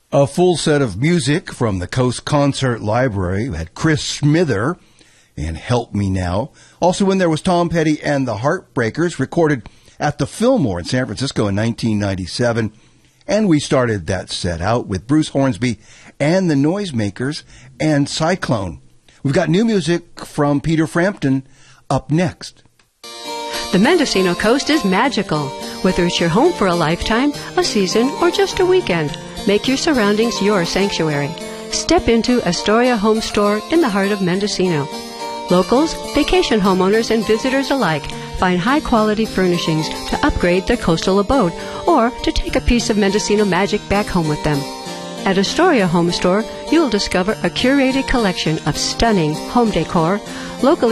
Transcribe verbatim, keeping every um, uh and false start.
A full set of music from the Coast Concert Library. We had Chris Smither and Help Me Now. Also in there was Tom Petty and the Heartbreakers, recorded at the Fillmore in San Francisco in nineteen ninety-seven. And we started that set out with Bruce Hornsby and the Noisemakers and Cyclone. We've got new music from Peter Frampton up next. The Mendocino Coast is magical. Whether it's your home for a lifetime, a season, or just a weekend, make your surroundings your sanctuary. Step into Astoria Home Store in the heart of Mendocino. Locals, vacation homeowners, and visitors alike find high-quality furnishings to upgrade their coastal abode or to take a piece of Mendocino magic back home with them. At Astoria Home Store, you'll discover a curated collection of stunning home decor, locally